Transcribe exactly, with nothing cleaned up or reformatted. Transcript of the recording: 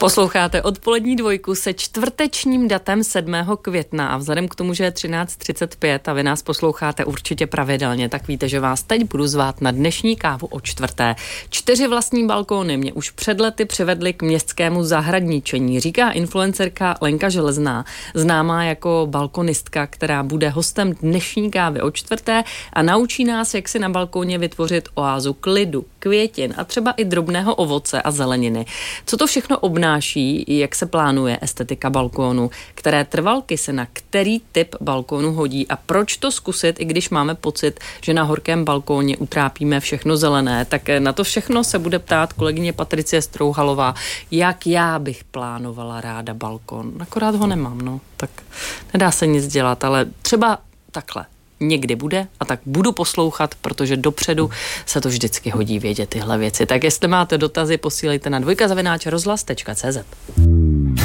Posloucháte odpolední dvojku se čtvrtečním datem sedmého května a vzhledem k tomu, že je třináct třicet pět a vy nás posloucháte určitě pravidelně, tak víte, že vás teď budu zvát na dnešní kávu o čtvrté. Čtyři vlastní balkóny mě už před lety přivedly k městskému zahradničení, říká influencerka Lenka Železná, známá jako balkonistka, která bude hostem dnešní kávy o čtvrté a naučí nás, jak si na balkóně vytvořit oázu klidu, květin a třeba i drobného ovoce a zeleniny. Co to všechno obnáší, jak se plánuje estetika balkónu, které trvalky se na který typ balkónu hodí a proč to zkusit, i když máme pocit, že na horkém balkóně utrápíme všechno zelené, tak na to všechno se bude ptát kolegyně Patricie Strouhalová, jak já bych plánovala ráda balkón. Akorát ho nemám, no, tak nedá se nic dělat, ale třeba takhle. Někdy bude a tak budu poslouchat, protože dopředu se to vždycky hodí vědět tyhle věci. Tak jestli máte dotazy, posílejte na dvojka zavináč rozhlas tečka cé zet.